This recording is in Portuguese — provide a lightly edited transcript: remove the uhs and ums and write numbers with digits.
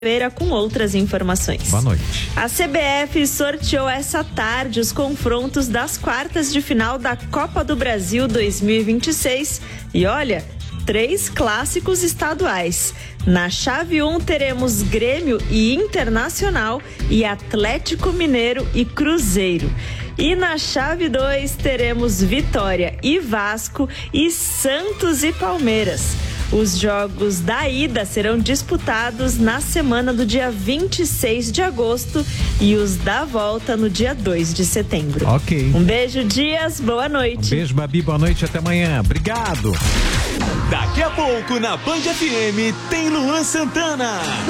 com outras informações. Boa noite. A CBF sorteou essa tarde os confrontos das quartas de final da Copa do Brasil 2026 e olha, 3 clássicos estaduais. Na chave 1 teremos Grêmio e Internacional e Atlético Mineiro e Cruzeiro. E na chave 2 teremos Vitória e Vasco e Santos e Palmeiras. Os jogos da ida serão disputados na semana do dia 26 de agosto e os da volta no dia 2 de setembro. Ok. Um beijo, Dias. Boa noite. Um beijo, Babi. Boa noite. Até amanhã. Obrigado. Daqui a pouco na Band FM tem Luan Santana.